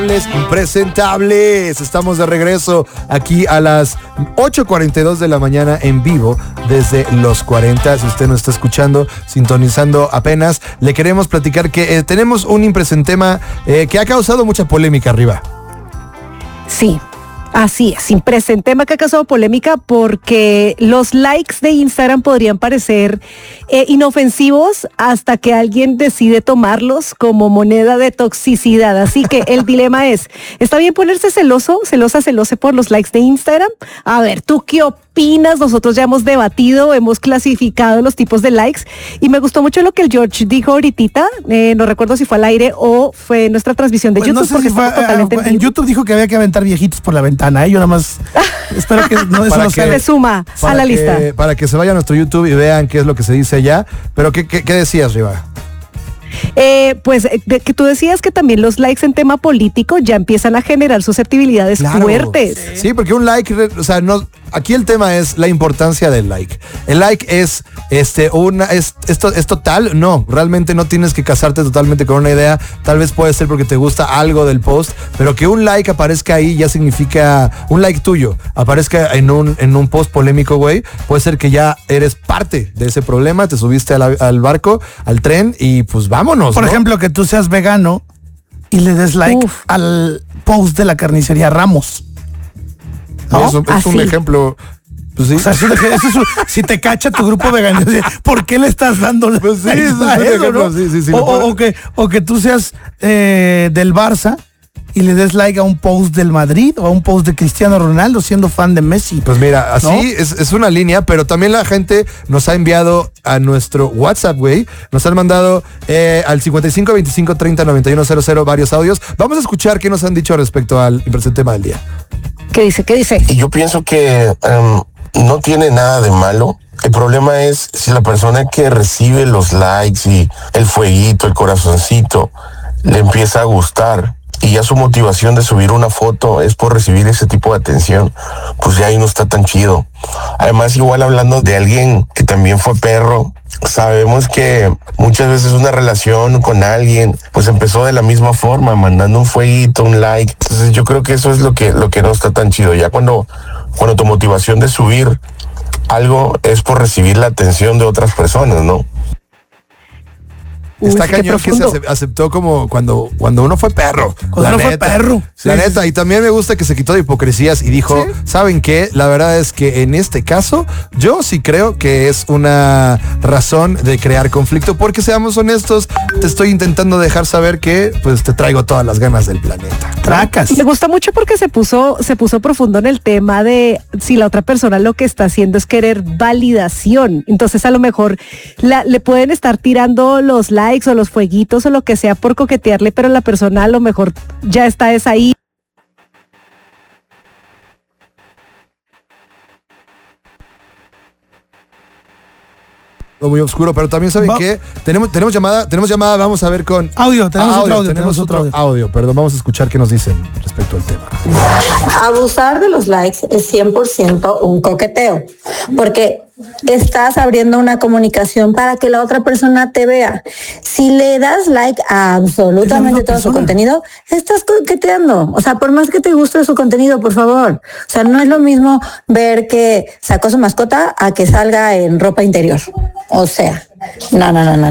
Impresentables, estamos de regreso aquí a las 8:42 de la mañana en vivo desde los 40. Si usted nos está escuchando, sintonizando apenas, le queremos platicar que tenemos un impresentema que ha causado mucha polémica arriba. Sí. Así es, impresentema que ha causado polémica porque los likes de Instagram podrían parecer inofensivos hasta que alguien decide tomarlos como moneda de toxicidad. Así que el dilema es, ¿está bien ponerse celoso por los likes de Instagram? A ver, ¿tú qué opinas? Nosotros ya hemos debatido, hemos clasificado los tipos de likes y me gustó mucho lo que el George dijo ahorita, no recuerdo si fue al aire o fue nuestra transmisión de YouTube. No sé porque si fue, totalmente en YouTube dijo que había que aventar viejitos por la ventana. Yo nada más espero que no eso no se suma a la lista. Para que se vaya a nuestro YouTube y vean qué es lo que se dice allá. Pero ¿qué decías, Riva? Que tú decías que también los likes en tema político ya empiezan a generar susceptibilidades fuertes. Sí, porque un like, aquí el tema es la importancia del like. El like es es total, no, realmente no tienes que casarte totalmente con una idea, tal vez puede ser porque te gusta algo del post, pero que un like aparezca ahí ya significa, un like tuyo aparezca en un post polémico, güey, puede ser que ya eres parte de ese problema, te subiste al barco, al tren y pues vámonos. Por ejemplo, que tú seas vegano y le des like al post de la carnicería Ramos. ¿No? Es un ejemplo. Pues sí. O sea, si te cacha tu grupo vegano, ¿por qué le estás dando like? Pues sí, sí, o que tú seas del Barça y le des like a un post del Madrid o a un post de Cristiano Ronaldo siendo fan de Messi. Pues mira, así ¿no? es una línea, pero también la gente nos ha enviado a nuestro WhatsApp, güey. Nos han mandado al 55 25 30 91 00 varios audios. Vamos a escuchar qué nos han dicho respecto al impresentema del día. ¿Qué dice? Y yo pienso que no tiene nada de malo. El problema es si la persona que recibe los likes y el fueguito, el corazoncito, le empieza a gustar y ya su motivación de subir una foto es por recibir ese tipo de atención, pues ya ahí no está tan chido. Además, igual hablando de alguien que también fue perro, sabemos que muchas veces una relación con alguien pues empezó de la misma forma, mandando un fueguito, un like. Entonces yo creo que eso es lo que no está tan chido. Ya cuando tu motivación de subir algo es por recibir la atención de otras personas, ¿no? Está cañón que se aceptó como cuando uno fue perro. Cuando uno fue perro. La neta, y también me gusta que se quitó de hipocresías y dijo, ¿saben qué? La verdad es que en este caso, yo sí creo que es una razón de crear conflicto, porque seamos honestos, te estoy intentando dejar saber que pues te traigo todas las ganas del planeta. Tracas. Me gusta mucho porque se puso profundo en el tema de si la otra persona lo que está haciendo es querer validación. Entonces a lo mejor le pueden estar tirando los likes o los fueguitos o lo que sea por coquetearle, pero la persona a lo mejor ya está ahí. Muy oscuro, pero también saben que tenemos llamada, vamos a ver con audio, tenemos otro audio, perdón, vamos a escuchar qué nos dicen respecto al tema. Abusar de los likes es 100% un coqueteo, porque estás abriendo una comunicación para que la otra persona te vea. Si le das like a absolutamente todo su contenido, estás coqueteando. O sea, por más que te guste su contenido, por favor. O sea, no es lo mismo ver que sacó su mascota a que salga en ropa interior. O sea, no.